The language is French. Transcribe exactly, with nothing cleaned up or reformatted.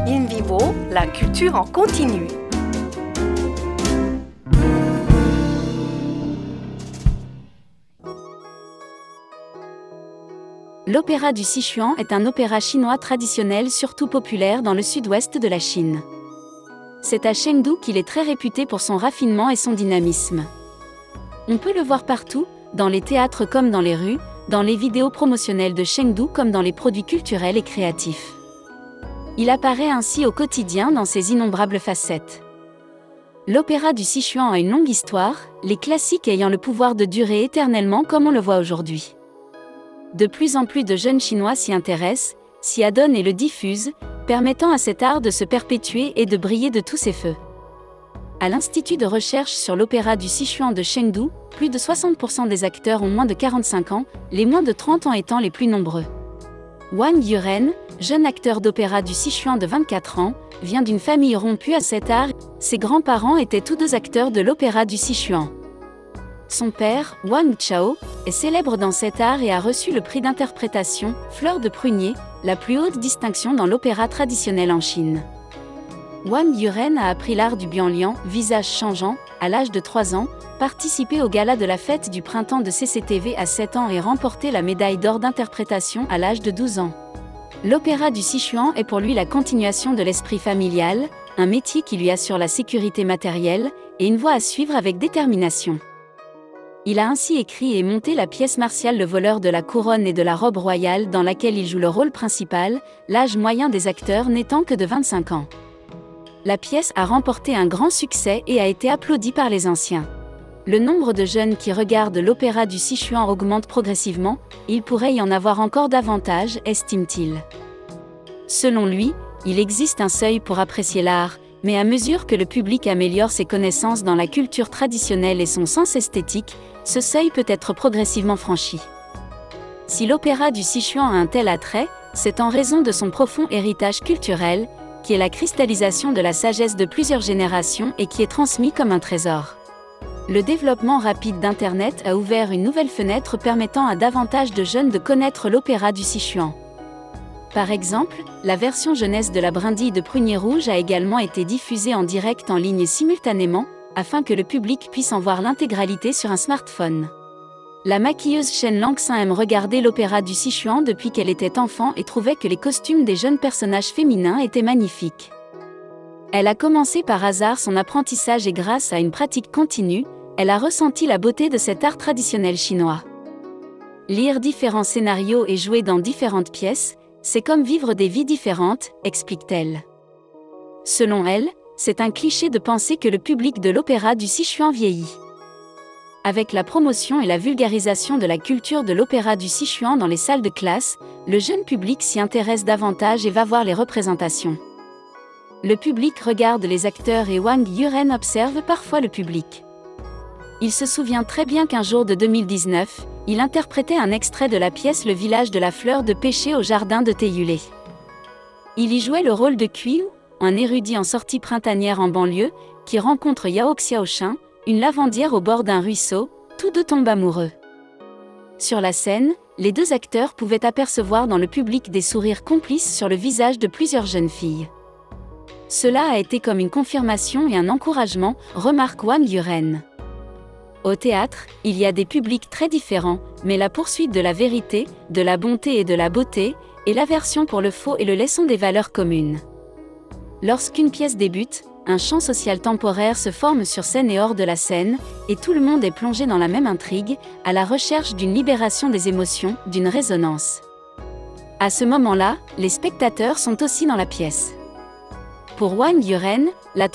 In Vivo, la culture en continu. L'opéra du Sichuan est un opéra chinois traditionnel surtout populaire dans le sud-ouest de la Chine. C'est à Chengdu qu'il est très réputé pour son raffinement et son dynamisme. On peut le voir partout, dans les théâtres comme dans les rues, dans les vidéos promotionnelles de Chengdu comme dans les produits culturels et créatifs. Il apparaît ainsi au quotidien dans ses innombrables facettes. L'opéra du Sichuan a une longue histoire, les classiques ayant le pouvoir de durer éternellement comme on le voit aujourd'hui. De plus en plus de jeunes Chinois s'y intéressent, s'y adonnent et le diffusent, permettant à cet art de se perpétuer et de briller de tous ses feux. À l'Institut de recherche sur l'opéra du Sichuan de Chengdu, plus de soixante pour cent des acteurs ont moins de quarante-cinq ans, les moins de trente ans étant les plus nombreux. Wang Yuren, jeune acteur d'opéra du Sichuan de vingt-quatre ans, vient d'une famille rompue à cet art. Ses grands-parents étaient tous deux acteurs de l'opéra du Sichuan. Son père, Wang Chao, est célèbre dans cet art et a reçu le prix d'interprétation, Fleur de prunier, la plus haute distinction dans l'opéra traditionnel en Chine. Wang Yuren a appris l'art du bianlian, visage changeant, à l'âge de trois ans, participé au gala de la fête du printemps de C C T V à sept ans et remporté la médaille d'or d'interprétation à l'âge de douze ans. L'opéra du Sichuan est pour lui la continuation de l'esprit familial, un métier qui lui assure la sécurité matérielle et une voie à suivre avec détermination. Il a ainsi écrit et monté la pièce martiale Le voleur de la couronne et de la robe royale dans laquelle il joue le rôle principal, l'âge moyen des acteurs n'étant que de vingt-cinq ans. La pièce a remporté un grand succès et a été applaudie par les anciens. Le nombre de jeunes qui regardent l'opéra du Sichuan augmente progressivement, il pourrait y en avoir encore davantage, estime-t-il. Selon lui, il existe un seuil pour apprécier l'art, mais à mesure que le public améliore ses connaissances dans la culture traditionnelle et son sens esthétique, ce seuil peut être progressivement franchi. Si l'opéra du Sichuan a un tel attrait, c'est en raison de son profond héritage culturel, qui est la cristallisation de la sagesse de plusieurs générations et qui est transmis comme un trésor. Le développement rapide d'Internet a ouvert une nouvelle fenêtre permettant à davantage de jeunes de connaître l'opéra du Sichuan. Par exemple, la version jeunesse de la brindille de prunier rouge a également été diffusée en direct en ligne simultanément, afin que le public puisse en voir l'intégralité sur un smartphone. La maquilleuse Shen Langxin aime regarder l'opéra du Sichuan depuis qu'elle était enfant et trouvait que les costumes des jeunes personnages féminins étaient magnifiques. Elle a commencé par hasard son apprentissage et grâce à une pratique continue, elle a ressenti la beauté de cet art traditionnel chinois. Lire différents scénarios et jouer dans différentes pièces, c'est comme vivre des vies différentes, explique-t-elle. Selon elle, c'est un cliché de penser que le public de l'opéra du Sichuan vieillit. Avec la promotion et la vulgarisation de la culture de l'opéra du Sichuan dans les salles de classe, le jeune public s'y intéresse davantage et va voir les représentations. Le public regarde les acteurs et Wang Yuren observe parfois le public. Il se souvient très bien qu'un jour de deux mille dix-neuf, il interprétait un extrait de la pièce Le village de la fleur de pêcher au jardin de Taiyulé. Il y jouait le rôle de Qiu, un érudit en sortie printanière en banlieue, qui rencontre Yao Xiaoshin, une lavandière au bord d'un ruisseau, tous deux tombent amoureux. Sur la scène, les deux acteurs pouvaient apercevoir dans le public des sourires complices sur le visage de plusieurs jeunes filles. Cela a été comme une confirmation et un encouragement, remarque Wang Yuren. Au théâtre, il y a des publics très différents, mais la poursuite de la vérité, de la bonté et de la beauté, et l'aversion pour le faux et le laid sont des valeurs communes. Lorsqu'une pièce débute, un champ social temporaire se forme sur scène et hors de la scène, et tout le monde est plongé dans la même intrigue, à la recherche d'une libération des émotions, d'une résonance. À ce moment-là, les spectateurs sont aussi dans la pièce. Pour Wang Yuren, la